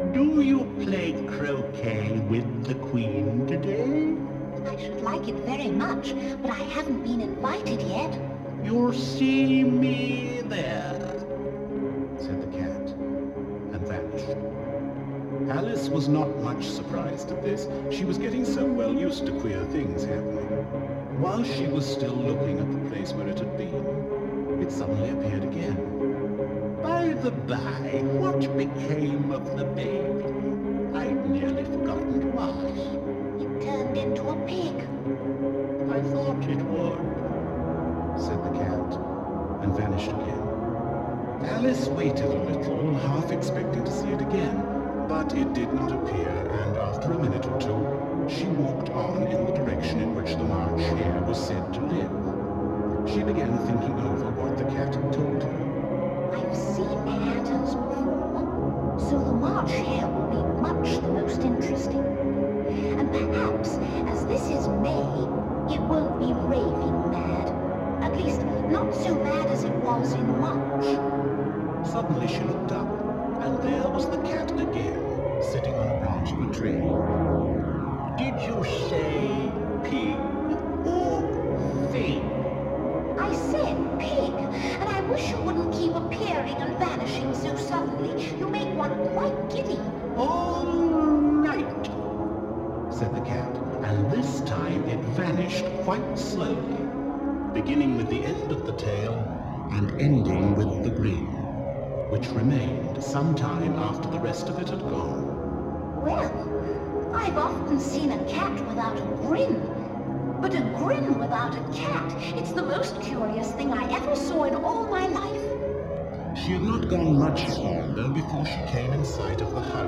Do you play croquet with the Queen today? I should like it very much, but I haven't been invited yet. You'll see me there, said the cat, and vanished. Alice was not much surprised at this. She was getting so well used to queer things happening. While she was still looking at the place where it had been, it suddenly appeared again. By the by, what became of the baby? I'd nearly forgotten to ask. It turned into a pig. I thought it would, said the cat, and vanished again. Alice waited a little, half expecting to see it again, but it did not appear, and after a minute or two, she walked on in the direction in which the March Hare was said to live. She began thinking over what the cat had told her. I've seen hatters before, so the March Hare will be much the most interesting. And perhaps, as this is May, it won't be raving mad. At least, not so mad as it was in March. Suddenly she looked up, and there was the cat again, sitting on a branch of a tree. Did you say pig or fig? I said pig, and I wish you wouldn't keep appearing and vanishing so suddenly. You make one quite giddy. All right, said the cat, and this time it vanished quite slowly, beginning with the end of the tail and ending with the grin, which remained some time after the rest of it had gone. Well, I've often seen a cat without a grin, but a grin without a cat, it's the most curious thing I ever saw in all my life. She had not gone much farther before she came in sight of the house